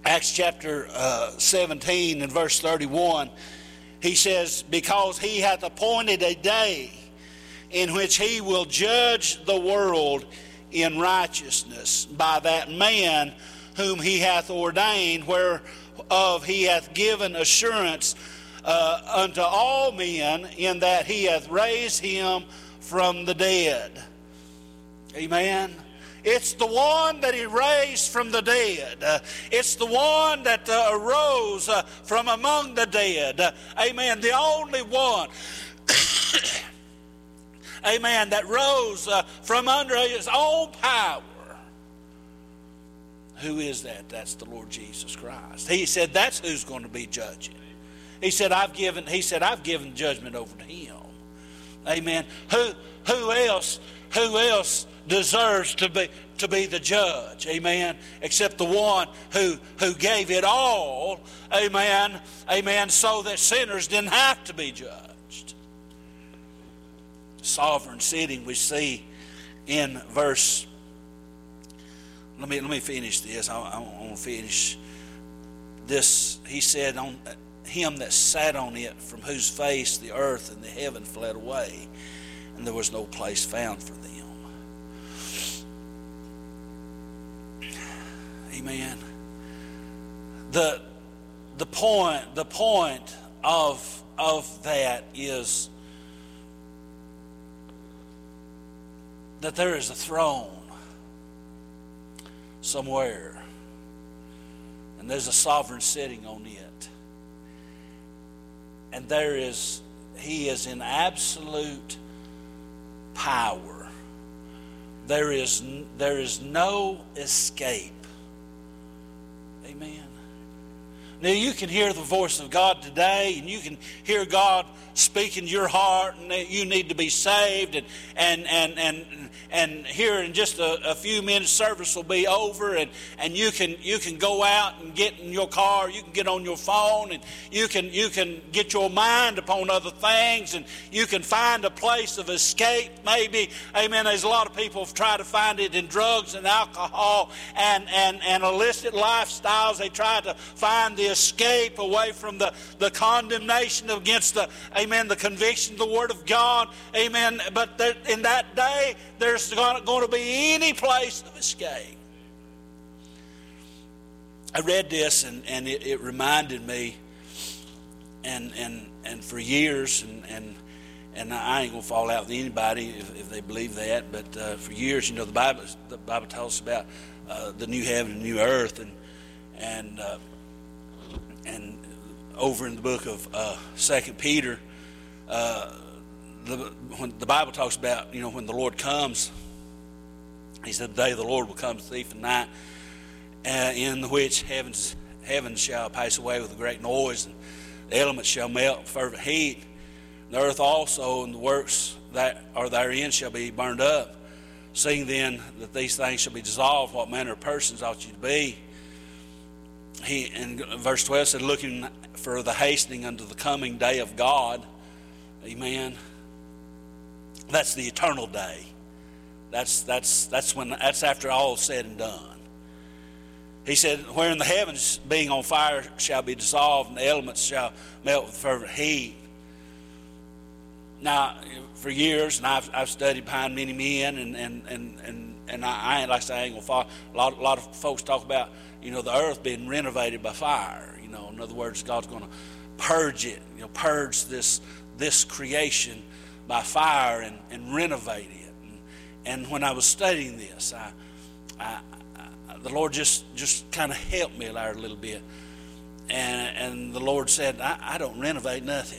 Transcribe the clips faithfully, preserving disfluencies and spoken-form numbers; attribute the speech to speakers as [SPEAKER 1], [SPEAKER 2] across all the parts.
[SPEAKER 1] Acts chapter uh, seventeen and verse thirty-one, he says, because he hath appointed a day in which he will judge the world in righteousness by that man whom he hath ordained, whereof he hath given assurance uh, unto all men, in that he hath raised him from the dead. Amen. It's the one that he raised from the dead. Uh, it's the one that uh, arose uh, from among the dead. Uh, amen. The only one, amen, that rose uh, from under his own power. Who is that? That's the Lord Jesus Christ. He said that's who's going to be judging. He said I've given. He said I've given judgment over to him. Amen. Who who else? Who else deserves to be to be the judge? Amen. Except the one who who gave it all. Amen. Amen. So that sinners didn't have to be judged. Sovereign sitting we see in verse. Let me let me finish this. I, I want to finish this. He said, on him that sat on it, from whose face the earth and the heaven fled away, and there was no place found for them. Amen. The the point the point of of that is that there is a throne somewhere, and there's a sovereign sitting on it, and there is he is in absolute power. There is there is no escape. Amen. Now you can hear the voice of God today, and you can hear God speaking to your heart, and that you need to be saved, and and and and and here in just a, a few minutes service will be over, and and you can you can go out and get in your car, you can get on your phone, and you can you can get your mind upon other things, and you can find a place of escape maybe. Amen. There's a lot of people who've tried to find it in drugs and alcohol and and and illicit lifestyles. They try to find the escape away from the the condemnation against the amen the conviction of the Word of God. Amen. But there, in that day there's not going to be any place of escape. I read this and, and it, it reminded me, and and and for years, and and, and I ain't going to fall out with anybody if, if they believe that, but uh, for years, you know, the Bible the Bible tells us about uh, the new heaven and new earth, and and uh, and over in the book of uh, Second Peter, uh, the when the Bible talks about, you know, when the Lord comes, he said, the day of the Lord will come as a thief in the night, uh, in which heavens heavens shall pass away with a great noise, and the elements shall melt with fervent heat. The earth also and the works that are therein shall be burned up. Seeing then that these things shall be dissolved, what manner of persons ought you to be? He in verse twelve said, looking for the hastening unto the coming day of God. Amen. That's the eternal day. That's that's that's when that's after all is said and done. He said, wherein the heavens being on fire shall be dissolved, and the elements shall melt with fervent heat. Now, for years, and I've I've studied behind many men, and and and and, and I, I ain't like to say I ain't gonna fall. A lot a lot of folks talk about, you know, the earth being renovated by fire. You know, in other words, God's going to purge it. You know, purge this this creation by fire and, and renovate it. And, and when I was studying this, I, I, I the Lord just just kind of helped me there a little bit. And and the Lord said, I, I don't renovate nothing.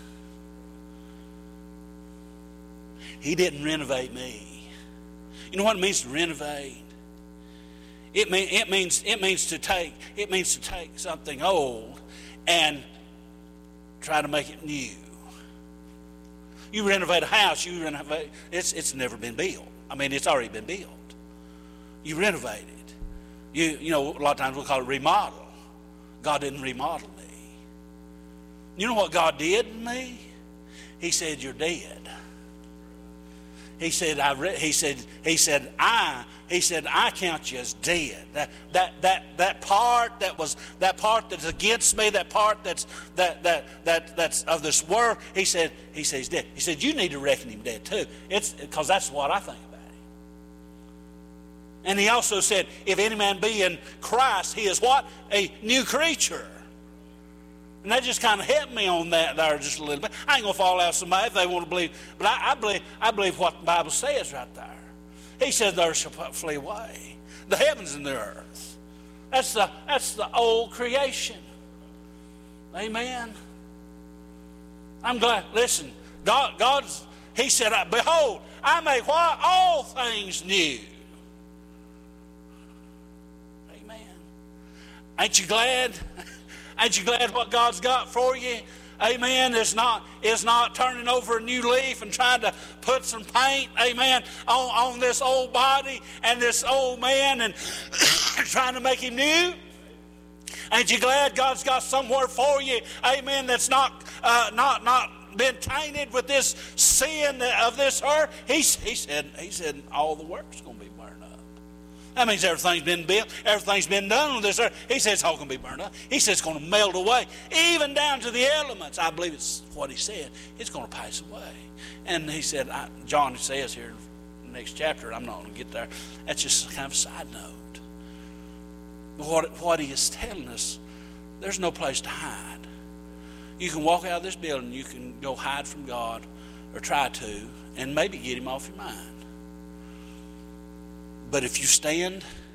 [SPEAKER 1] He didn't renovate me. You know what it means to renovate? It mean it means it means to take it means to take something old and try to make it new. You renovate a house, you renovate it's it's never been built. I mean, it's already been built. You renovate it. You you know, a lot of times we'll call it remodel. God didn't remodel me. You know what God did to me? He said, you're dead. He said, I re- he said, he said, I, he said, I count you as dead. That that that that part that was that part that's against me, that part that's that that that that's of this world. He said, he says dead. He said, you need to reckon him dead too. It's because that's what I think about him. And he also said, if any man be in Christ, he is what? A new creature. And that just kind of helped me on that there just a little bit. I ain't gonna fall out somebody if they want to believe, but I, I believe I believe what the Bible says right there. He says, "The earth shall flee away, the heavens and the earth." That's the that's the old creation. Amen. I'm glad. Listen, God God's He said, "Behold, I make what? All things new." Amen. Ain't you glad? Ain't you glad what God's got for you? Amen. It's not, it's not turning over a new leaf and trying to put some paint, amen, on, on this old body and this old man and trying to make him new. Ain't you glad God's got somewhere for you, amen, that's not uh, not not been tainted with this sin of this earth? He, he said, he said all the work's going to be burned up. That means everything's been built, everything's been done on this earth. He says it's all going to be burned up. He says it's going to melt away, even down to the elements. I believe it's what he said. It's going to pass away. And he said, I, John says here in the next chapter, I'm not going to get there. That's just kind of a side note. But what, what he is telling us, there's no place to hide. You can walk out of this building, you can go hide from God, or try to, and maybe get him off your mind. But if you stand